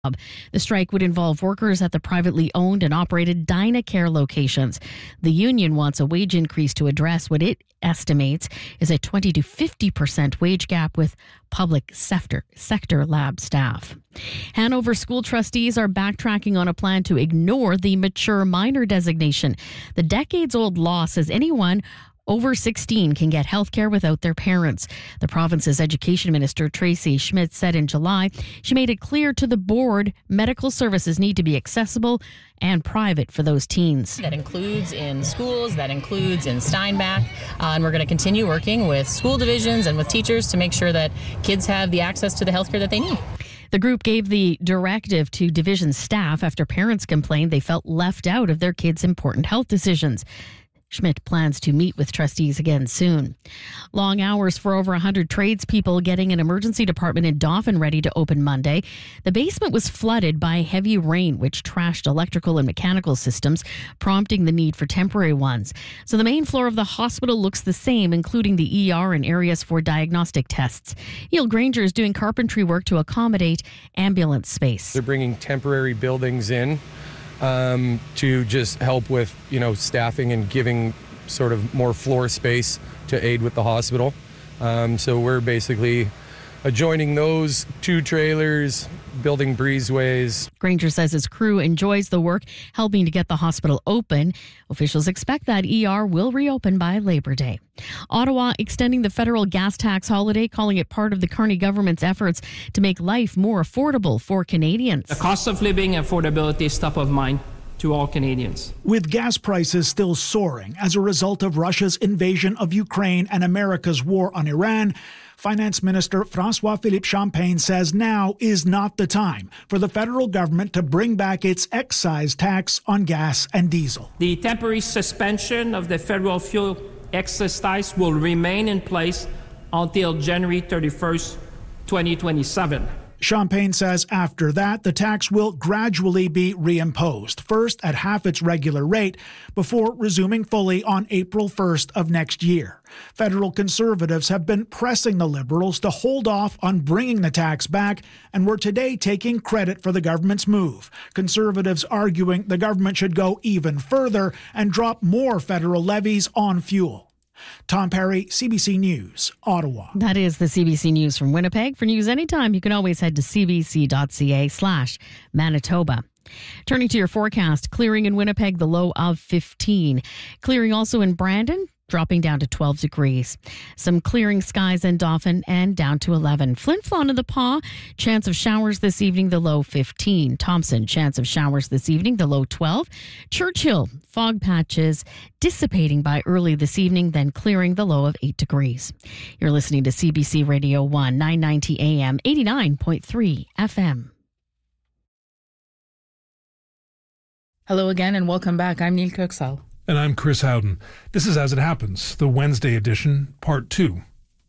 The strike would involve workers at the privately owned and operated Dynacare locations. The union wants a wage increase to address what it estimates is a 20 to 50% wage gap with public sector lab staff. Hanover school trustees are backtracking on a plan to ignore the mature minor designation. The decades-old law says anyone over 16 can get health care without their parents. The province's education minister, Tracy Schmidt, said in July she made it clear to the board medical services need to be accessible and private for those teens. That includes in schools, that includes in Steinbach, and we're going to continue working with school divisions and with teachers to make sure that kids have the access to the health care that they need. The group gave the directive to division staff after parents complained they felt left out of their kids' important health decisions. Schmidt plans to meet with trustees again soon. Long hours for over 100 tradespeople getting an emergency department in Dauphin ready to open Monday. The basement was flooded by heavy rain, which trashed electrical and mechanical systems, prompting the need for temporary ones. So the main floor of the hospital looks the same, including the ER and areas for diagnostic tests. Yale Granger is doing carpentry work to accommodate ambulance space. They're bringing temporary buildings in to just help with, staffing and giving sort of more floor space to aid with the hospital. So we're basically adjoining those two trailers, building breezeways. Granger says his crew enjoys the work, helping to get the hospital open. Officials expect that ER will reopen by Labor Day. Ottawa extending the federal gas tax holiday, calling it part of the Carney government's efforts to make life more affordable for Canadians. The cost of living and affordability is top of mind to all Canadians. With gas prices still soaring as a result of Russia's invasion of Ukraine and America's war on Iran, Finance Minister François-Philippe Champagne says now is not the time for the federal government to bring back its excise tax on gas and diesel. The temporary suspension of the federal fuel excise tax will remain in place until January 31st, 2027. Champagne says after that, the tax will gradually be reimposed, first at half its regular rate, before resuming fully on April 1st of next year. Federal Conservatives have been pressing the Liberals to hold off on bringing the tax back and were today taking credit for the government's move. Conservatives arguing the government should go even further and drop more federal levies on fuel. Tom Perry, CBC News, Ottawa. That is the CBC News from Winnipeg. For news anytime, you can always head to cbc.ca/Manitoba. Turning to your forecast, clearing in Winnipeg, the low of 15. Clearing also in Brandon, dropping down to 12 degrees. Some clearing skies in Dauphin and down to 11. Flin Flon in the Pas, chance of showers this evening, the low 15. Thompson, chance of showers this evening, the low 12. Churchill, fog patches dissipating by early this evening, then clearing, the low of 8 degrees. You're listening to CBC Radio 1, 990 AM, 89.3 FM. Hello again and welcome back. I'm Neil Kirksall. And I'm Chris Howden. This is As It Happens, the Wednesday edition, Part 2.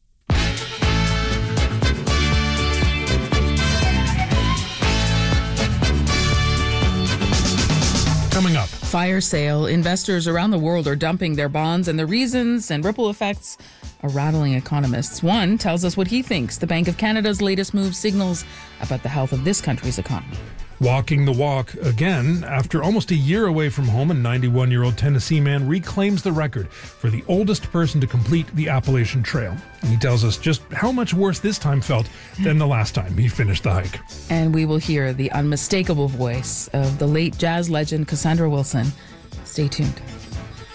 Coming up. Fire sale. Investors around the world are dumping their bonds, and the reasons and ripple effects are rattling economists. One tells us what he thinks the Bank of Canada's latest move signals about the health of this country's economy. Walking the walk again. After almost a year away from home, a 91-year-old Tennessee man reclaims the record for the oldest person to complete the Appalachian Trail. And he tells us just how much worse this time felt than the last time he finished the hike. And we will hear the unmistakable voice of the late jazz legend Cassandra Wilson. Stay tuned.